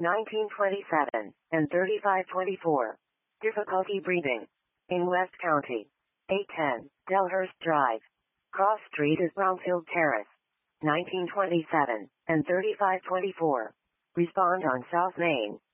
1927, and 3524. Difficulty breathing. In West County. 810, Delhurst Drive. Cross Street is Brownfield Terrace. 1927, and 3524. Respond on South Main.